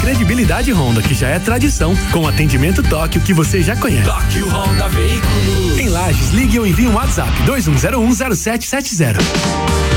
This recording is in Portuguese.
credibilidade Honda, que já é tradição, com atendimento Tóquio que você já conhece. Tóquio Honda Veículos. Em Lages, ligue ou envie um WhatsApp 21010770.